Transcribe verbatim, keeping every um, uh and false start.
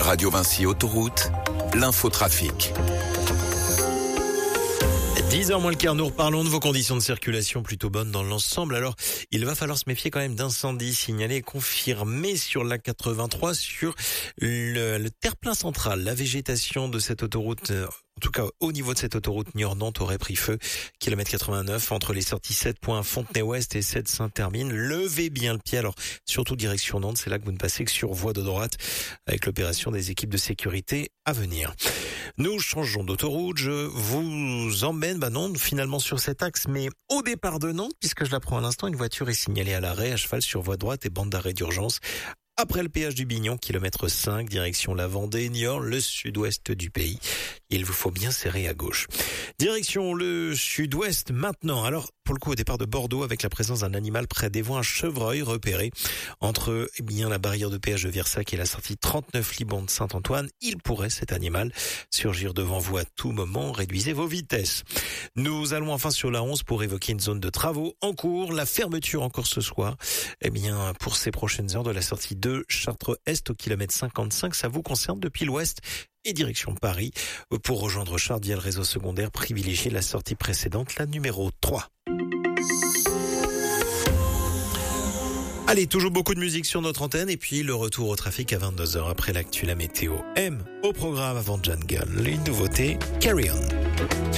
Radio Vinci Autoroute, l'infotrafic. dix heures moins le quart, nous reparlons de vos conditions de circulation plutôt bonnes dans l'ensemble. Alors, il va falloir se méfier quand même d'incendies signalés et confirmés sur l'A quatre-vingt-trois, sur le, le terre-plein central. La végétation de cette autoroute, en tout cas au niveau de cette autoroute Niort-Nantes, aurait pris feu. Kilomètre quatre-vingt-neuf entre les sorties sept points Fontenay-Ouest et sept Saint-Hermine. Levez bien le pied, alors surtout direction Nantes, c'est là que vous ne passez que sur voie de droite avec l'opération des équipes de sécurité à venir. Nous changeons d'autoroute, je vous emmène, bah non, finalement sur cet axe, mais au départ de Nantes, puisque je l'apprends à l'instant, une voiture est signalée à l'arrêt à cheval sur voie droite et bande d'arrêt d'urgence. Après le péage du Bignon, kilomètre cinq, direction la Vendée, Niort, le sud-ouest du pays. Il vous faut bien serrer à gauche. Direction le sud-ouest maintenant. Alors, pour le coup, au départ de Bordeaux, avec la présence d'un animal près des voies, un chevreuil repéré entre eh bien la barrière de péage de Virsac et la sortie trente-neuf Liban de Saint-Antoine. Il pourrait, cet animal, surgir devant vous à tout moment. Réduisez vos vitesses. Nous allons enfin sur la onze pour évoquer une zone de travaux en cours. La fermeture encore ce soir. Eh bien, pour ces prochaines heures de la sortie de Chartres-Est au kilomètre cinquante-cinq, ça vous concerne depuis l'ouest et direction Paris. Pour rejoindre Chartres via le réseau secondaire, privilégiez la sortie précédente, la numéro trois. Allez, toujours beaucoup de musique sur notre antenne et puis le retour au trafic à vingt-deux heures après l'actu, la météo. M au programme avant Jungle, les nouveautés, Carry On.